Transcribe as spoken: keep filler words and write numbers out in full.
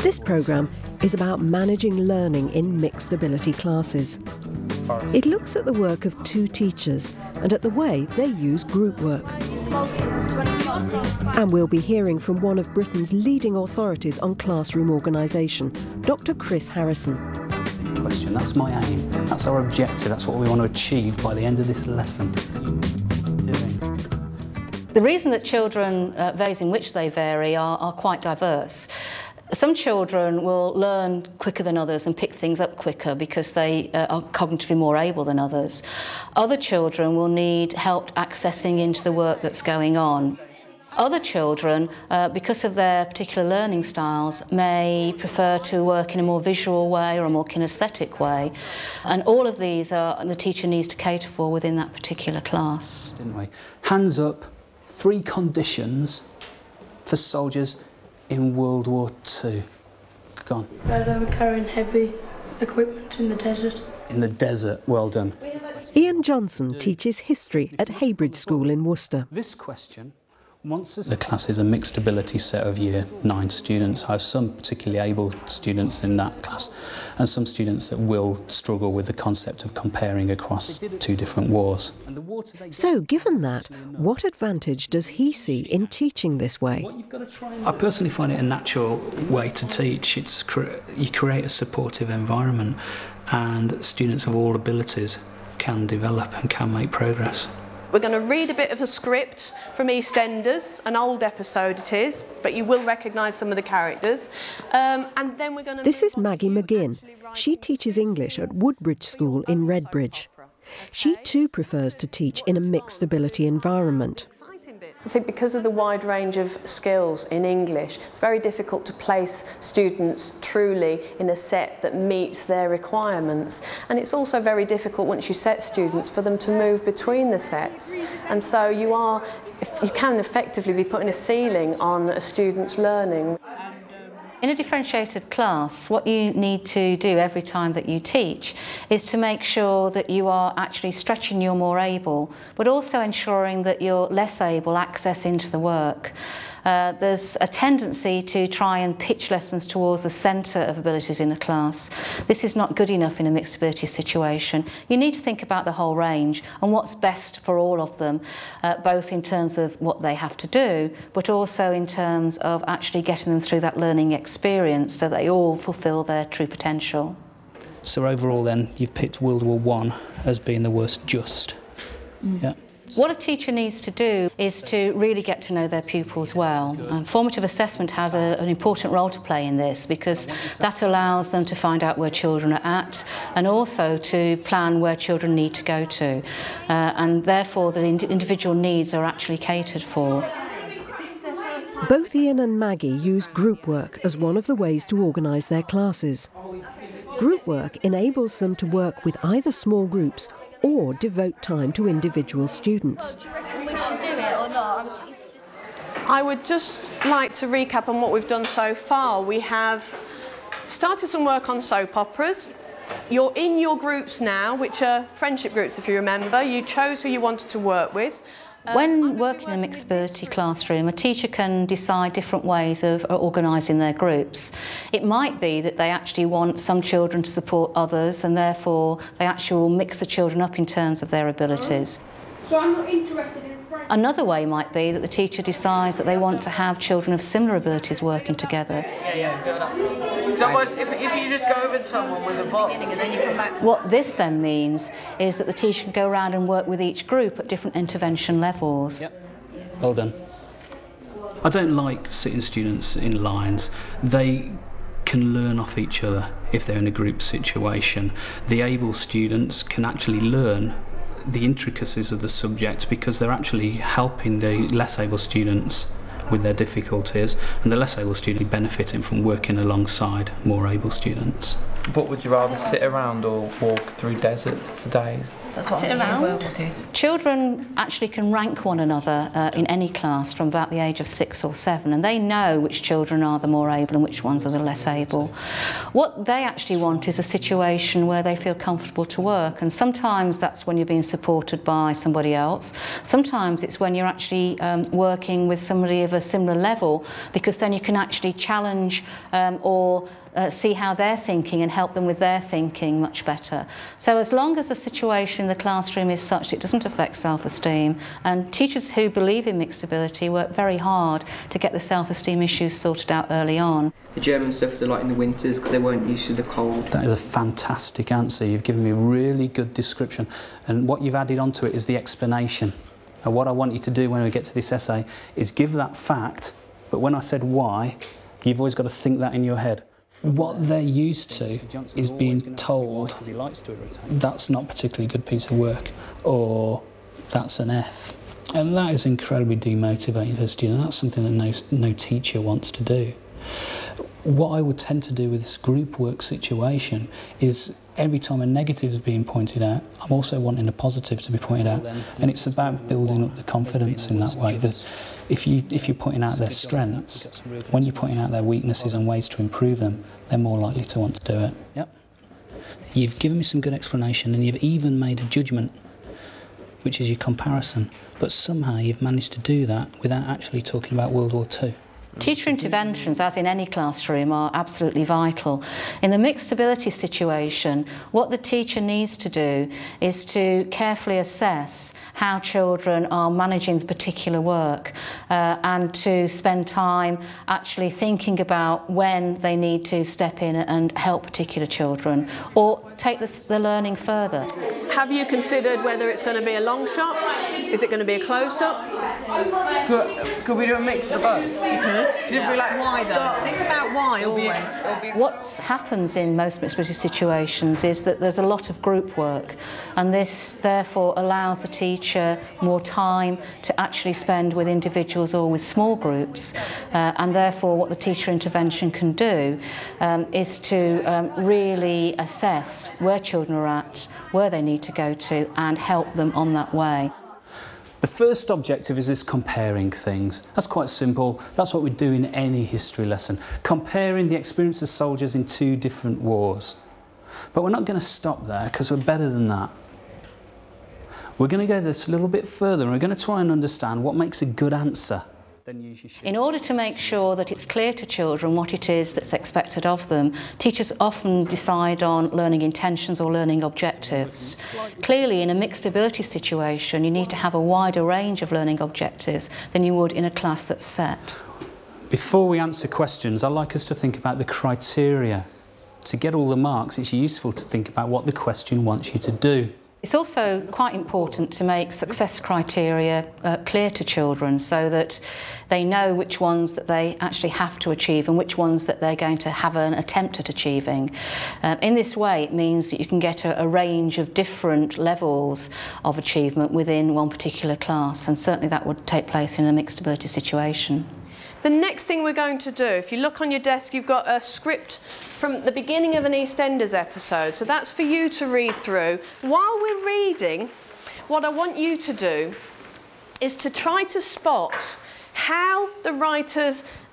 This programme is about managing learning in mixed ability classes. It looks at the work of two teachers and at the way they use group work. And we'll be hearing from one of Britain's leading authorities on classroom organisation, Doctor Chris Harrison. Question. That's my aim. That's our objective. That's what we want to achieve by the end of this lesson. The reason that children, uh, ways in which they vary, are, are quite diverse. Some children will learn quicker than others and pick things up quicker because they uh, are cognitively more able than others. Other children will need help accessing into the work that's going on. Other children, uh, because of their particular learning styles, may prefer to work in a more visual way or a more kinesthetic way. And all of these are the teacher needs to cater for within that particular class. Didn't we? Hands up, three conditions for soldiers in World War Two. Go on. Uh, they were carrying heavy equipment in the desert. In the desert, well done. Ian Johnson teaches history at Heybridge School in Worcester. This question, once the class is a mixed ability set of year nine students, I have some particularly able students in that class and some students that will struggle with the concept of comparing across two different wars. So, given that, what advantage does he see in teaching this way? I personally find it a natural way to teach. It's you create a supportive environment and students of all abilities can develop and can make progress. We're going to read a bit of a script from EastEnders, an old episode it is, but you will recognise some of the characters. Um, and then we're going to. This is Maggie McGinn. She teaches English at Woodbridge School in Redbridge. She too prefers to teach in a mixed ability environment. I think because of the wide range of skills in English, it's very difficult to place students truly in a set that meets their requirements. And it's also very difficult once you set students for them to move between the sets. And so you are, you can effectively be putting a ceiling on a student's learning. In a differentiated class, what you need to do every time that you teach is to make sure that you are actually stretching your more able, but also ensuring that your less able access into the work. Uh, there's a tendency to try and pitch lessons towards the centre of abilities in a class. This is not good enough in a mixed ability situation. You need to think about the whole range and what's best for all of them, uh, both in terms of what they have to do, but also in terms of actually getting them through that learning experience so that they all fulfil their true potential. So overall then, you've picked World War One as being the worst just. Mm. Yeah. What a teacher needs to do is to really get to know their pupils well. Um, formative assessment has a, an important role to play in this because that allows them to find out where children are at and also to plan where children need to go to. Uh, and therefore the ind individual needs are actually catered for. Both Ian and Maggie use group work as one of the ways to organise their classes. Group work enables them to work with either small groups or devote time to individual students. Do you reckon we should do it or not? I would just like to recap on what we've done so far. We have started some work on soap operas. You're in your groups now, which are friendship groups if you remember. You chose who you wanted to work with. When working in a mixed ability classroom, a teacher can decide different ways of organising their groups. It might be that they actually want some children to support others and therefore they actually will mix the children up in terms of their abilities. So I'm not interested in friends. Another way might be that the teacher decides that they want to have children of similar abilities working together. Yeah, yeah, build up. It's almost, if, if you just go over to someone with a bottle and then you come back. What this then means is that the teacher can go around and work with each group at different intervention levels. Yep. Well done. I don't like sitting students in lines. They can learn off each other if they're in a group situation. The able students can actually learn the intricacies of the subject because they're actually helping the less able students with their difficulties, and the less able students benefiting from working alongside more able students. What would you rather, sit around or walk through desert for days? That's what Sit I'm around. Children actually can rank one another uh, in any class from about the age of six or seven, and they know which children are the more able and which ones are the less able. What they actually want is a situation where they feel comfortable to work, and sometimes that's when you're being supported by somebody else. Sometimes it's when you're actually um, working with somebody of a similar level, because then you can actually challenge um, or Uh, see how they're thinking and help them with their thinking much better. So as long as the situation in the classroom is such that it doesn't affect self-esteem, and teachers who believe in mixed ability work very hard to get the self-esteem issues sorted out early on. The German stuff they like in the winters because they weren't used to the cold. That is a fantastic answer. You've given me a really good description, and what you've added onto it is the explanation. And what I want you to do when we get to this essay is give that fact, but when I said why, you've always got to think that in your head. What they're used to is being told that's not a particularly good piece of work, or that's an F. And that is incredibly demotivating for a student. That's something that no, no teacher wants to do. What I would tend to do with this group work situation is every time a negative is being pointed out, I'm also wanting a positive to be pointed out. And it's about building up the confidence in that way. That if, you, if you're pointing out their strengths, when you're pointing out their weaknesses and ways to improve them, they're more likely to want to do it. Yep. You've given me some good explanation, and you've even made a judgment, which is your comparison. But somehow you've managed to do that without actually talking about World War Two. Teacher interventions, as in any classroom, are absolutely vital. In a mixed ability situation, what the teacher needs to do is to carefully assess how children are managing the particular work uh, and to spend time actually thinking about when they need to step in and help particular children or take the, the learning further. Have you considered whether it's going to be a long shot? Is it going to be a close-up? Could, could we do a mix of both? You could. Yeah. We like why though? start, Think about why it'll be, always. it'll be... What happens in most mixed ability situations is that there's a lot of group work, and this therefore allows the teacher more time to actually spend with individuals or with small groups, uh, and therefore what the teacher intervention can do um, is to um, really assess where children are at, where they need to go to, and help them on that way. The first objective is this comparing things. That's quite simple. That's what we do in any history lesson. Comparing the experience of soldiers in two different wars. But we're not going to stop there, because we're better than that. We're going to go this a little bit further, and we're going to try and understand what makes a good answer. In order to make sure that it's clear to children what it is that's expected of them, teachers often decide on learning intentions or learning objectives. Clearly, in a mixed ability situation, you need to have a wider range of learning objectives than you would in a class that's set. Before we answer questions, I'd like us to think about the criteria. To get all the marks, it's useful to think about what the question wants you to do. It's also quite important to make success criteria uh, clear to children so that they know which ones that they actually have to achieve and which ones that they're going to have an attempt at achieving. Uh, in this way, it means that you can get a, a range of different levels of achievement within one particular class, and certainly that would take place in a mixed ability situation. The next thing we're going to do, if you look on your desk, you've got a script from the beginning of an EastEnders episode, so that's for you to read through. While we're reading, what I want you to do is to try to spot how the writers